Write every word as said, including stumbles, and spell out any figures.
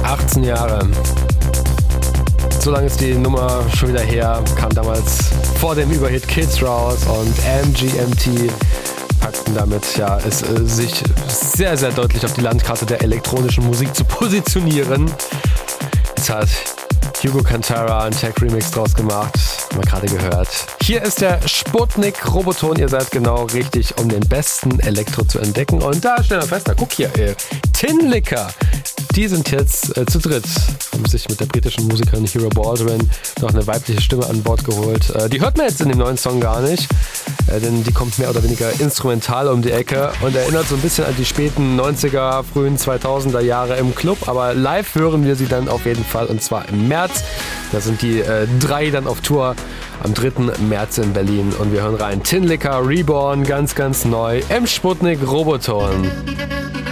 achtzehn Jahre. So lange ist die Nummer schon wieder her, kam damals vor dem Überhit Kids raus und M G M T packten damit ja, es äh, sich sehr, sehr deutlich auf die Landkarte der elektronischen Musik zu positionieren. Jetzt hat Hugo Cantara einen Tech-Remix draus gemacht, haben wir gerade gehört. Hier ist der Sputnik Roboton, ihr seid genau richtig, um den besten Elektro zu entdecken. Und da stellen wir fest, da guck hier, äh, Tin Licker. Die sind jetzt äh, zu dritt, haben sich mit der britischen Musikerin Hero Baldwin noch eine weibliche Stimme an Bord geholt. Äh, die hört man jetzt in dem neuen Song gar nicht, äh, denn die kommt mehr oder weniger instrumental um die Ecke und erinnert so ein bisschen an die späten neunziger, frühen zweitausender Jahre im Club, aber live hören wir sie dann auf jeden Fall und zwar im März. Da sind die äh, drei dann auf Tour am dritten März in Berlin und wir hören rein. Tin Licker Reborn, ganz, ganz neu im Sputnik Roboton.